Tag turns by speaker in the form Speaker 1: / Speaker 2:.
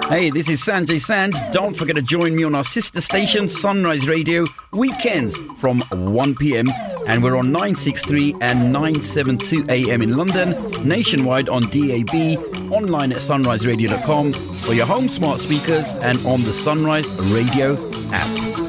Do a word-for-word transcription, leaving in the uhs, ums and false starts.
Speaker 1: Hey, this is Sanjay Sand. Don't forget to join me on our sister station, Sunrise Radio, weekends from one p.m. And we're on nine sixty-three and nine seventy-two A M in London, nationwide on D A B, online at sunrise radio dot com, for your home smart speakers and on the Sunrise Radio app.